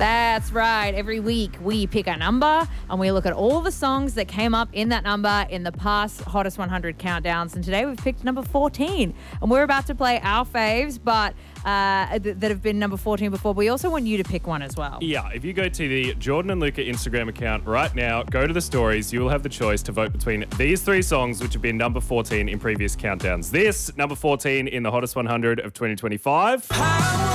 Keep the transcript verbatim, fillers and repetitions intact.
That's right. Every week we pick a number and we look at all the songs that came up in that number in the past Hottest one hundred countdowns. And today we've picked number fourteen. And we're about to play our faves, but uh, th- that have been number fourteen before. We also want you to pick one as well. Yeah, if you go to the Jordan and Luca Instagram account right now, go to the stories, you will have the choice to vote between these three songs, which have been number fourteen in previous countdowns. This, number fourteen in the Hottest one hundred of twenty twenty-five.